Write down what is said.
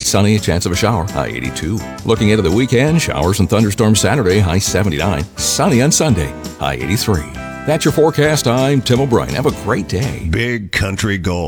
sunny, a chance of a shower, high 82. Looking into the weekend, showers and thunderstorms Saturday, high 79. Sunny on Sunday, high 83. That's your forecast. I'm Tim O'Brien. Have a great day. Big Country Gold.